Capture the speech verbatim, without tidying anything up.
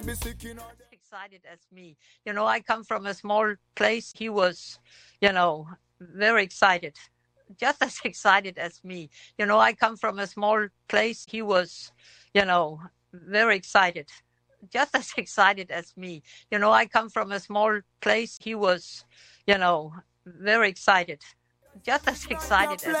Excited as me. You know, I come from a small place. He was, you know, very excited, just as excited as me. You know, I come from a small place. He was, you know, very excited, just as excited as me. You know, I come from a small place. He was, you know, very excited, just as excited as